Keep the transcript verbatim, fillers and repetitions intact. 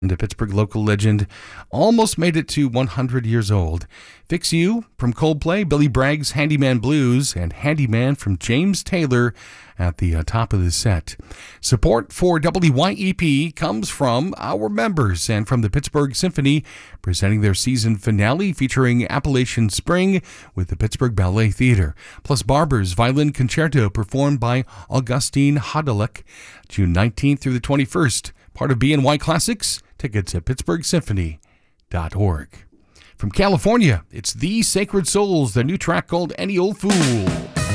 The Pittsburgh local legend almost made it to one hundred years old. Fix You from Coldplay, Billy Bragg's Handyman Blues, and Handyman from James Taylor at the uh, top of the set. Support for W Y E P comes from our members and from the Pittsburgh Symphony, presenting their season finale featuring Appalachian Spring with the Pittsburgh Ballet Theater, plus Barber's Violin Concerto performed by Augustine Hodelek, June nineteenth through the twenty-first. Part of B N Y Classics. Tickets at pittsburgh symphony dot org. From California, it's The Sacred Souls, their new track called Any Old Fool.